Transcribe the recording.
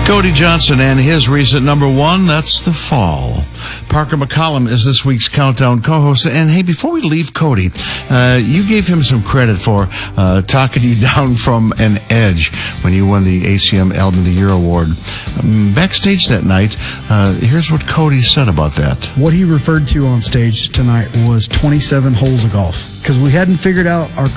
Cody Johnson and his recent number one, that's The Fall. Parker McCollum is this week's Countdown co-host. And hey, before we leave Cody, you gave him some credit for talking you down from an edge when you won the ACM Album of the Year award. Backstage that night, here's what Cody said about that. What he referred to on stage tonight was 27 holes of golf, because we hadn't figured out our